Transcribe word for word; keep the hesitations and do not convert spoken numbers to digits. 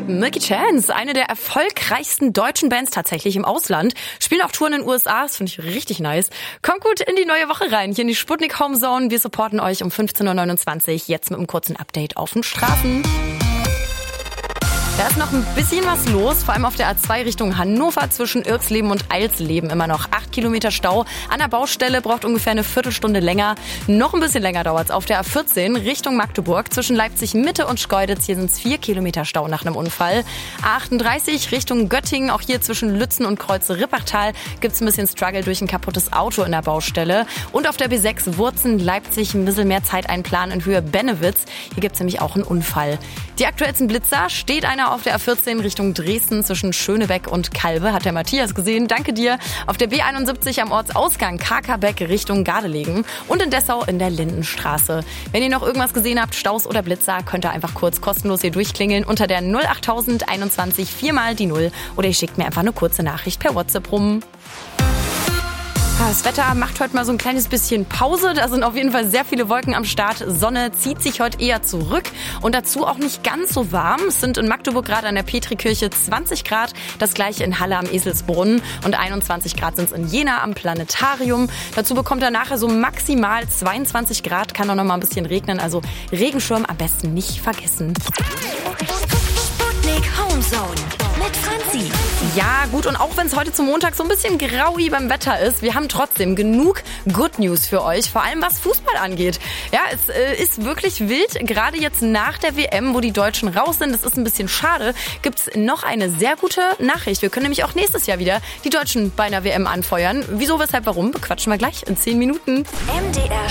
Milky Chance, eine der erfolgreichsten deutschen Bands tatsächlich im Ausland. Spielen auch Touren in den U S A, das finde ich richtig nice. Kommt gut in die neue Woche rein, hier in die Sputnik Home Zone. Wir supporten euch um fünfzehn Uhr neunundzwanzig, jetzt mit einem kurzen Update auf den Straßen. Da ist noch ein bisschen was los, vor allem auf der A zwei Richtung Hannover zwischen Irksleben und Eilsleben immer noch acht Kilometer Stau. An der Baustelle braucht ungefähr eine Viertelstunde länger. Noch ein bisschen länger dauert es auf der A vierzehn Richtung Magdeburg zwischen Leipzig Mitte und Schkeuditz. Hier sind es vier Kilometer Stau nach einem Unfall. A achtunddreißig Richtung Göttingen, auch hier zwischen Lützen und Kreuze-Rippachtal gibt es ein bisschen Struggle durch ein kaputtes Auto in der Baustelle. Und auf der B sechs Wurzen Leipzig ein bisschen mehr Zeit einplanen in Höhe Bennewitz. Hier gibt es nämlich auch einen Unfall. Die aktuellsten Blitzer steht einer auf der A vierzehn Richtung Dresden zwischen Schönebeck und Kalbe, hat der Matthias gesehen. Danke dir. Auf der B einundsiebzig am Ortsausgang Kakerbeck Richtung Gardelegen und in Dessau in der Lindenstraße. Wenn ihr noch irgendwas gesehen habt, Staus oder Blitzer, könnt ihr einfach kurz kostenlos hier durchklingeln unter der null achttausend einundzwanzig viermal die Null oder ihr schickt mir einfach eine kurze Nachricht per WhatsApp rum. Das Wetter macht heute mal so ein kleines bisschen Pause. Da sind auf jeden Fall sehr viele Wolken am Start. Sonne zieht sich heute eher zurück und dazu auch nicht ganz so warm. Es sind in Magdeburg gerade an der Petrikirche zwanzig Grad, das gleiche in Halle am Eselsbrunnen und einundzwanzig Grad sind es in Jena am Planetarium. Dazu bekommt er nachher so maximal zweiundzwanzig Grad, kann auch noch mal ein bisschen regnen, also Regenschirm am besten nicht vergessen. Sputnik Home Zone mit Franzi. Ja, gut, und auch wenn es heute zum Montag so ein bisschen graui beim Wetter ist, wir haben trotzdem genug Good News für euch, vor allem was Fußball angeht. Ja, es äh, ist wirklich wild, gerade jetzt nach der W M, wo die Deutschen raus sind, das ist ein bisschen schade, gibt's noch eine sehr gute Nachricht. Wir können nämlich auch nächstes Jahr wieder die Deutschen bei einer W M anfeuern. Wieso, weshalb, warum, bequatschen wir gleich in zehn Minuten. M D R